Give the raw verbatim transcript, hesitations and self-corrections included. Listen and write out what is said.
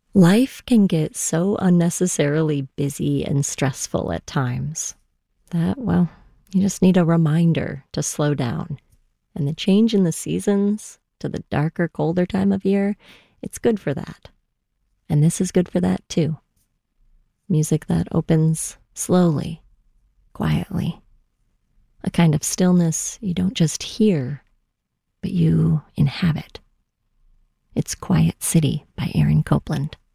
Life can get so unnecessarily busy and stressful at times that, well, you just need a reminder to slow down. And the change in the seasons to the darker, colder time of year, it's good for that. And this is good for that too. Music that opens slowly, quietly. A kind of stillness you don't just hear, but you inhabit. It's Quiet City by Aaron Copland.